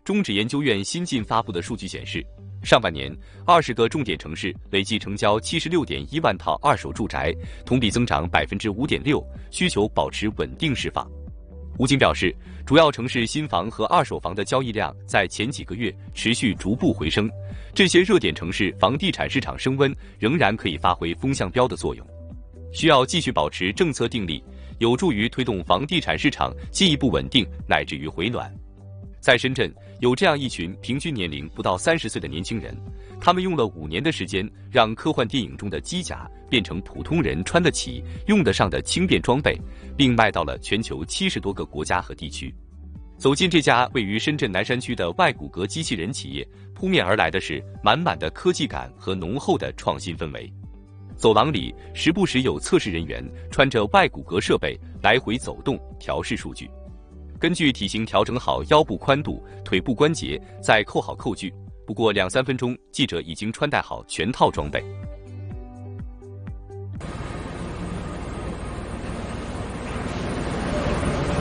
中指研究院新近发布的数据显示，上半年20个重点城市累计成交76.1万套二手住宅，同比增长5.6%，需求保持稳定释放。吴京表示，主要城市新房和二手房的交易量在前几个月持续逐步回升，这些热点城市房地产市场升温仍然可以发挥风向标的作用，需要继续保持政策定力，有助于推动房地产市场进一步稳定乃至于回暖。在深圳，有这样一群平均年龄不到30岁的年轻人，他们用了5年的时间，让科幻电影中的机甲变成普通人穿得起、用得上的轻便装备，并卖到了全球70多个国家和地区。走进这家位于深圳南山区的外骨骼机器人企业，扑面而来的是满满的科技感和浓厚的创新氛围。走廊里时不时有测试人员穿着外骨骼设备来回走动，调试数据。根据体型调整好腰部宽度、腿部关节，再扣好扣具。不过2-3分钟，记者已经穿戴好全套装备。